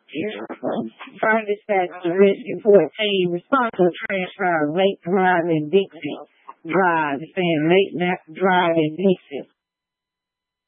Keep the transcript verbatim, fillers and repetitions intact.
Fire dispatch to Rescue fourteen, responsible transfer of late drive in Dixie Drive, saying late night drive in Dixie.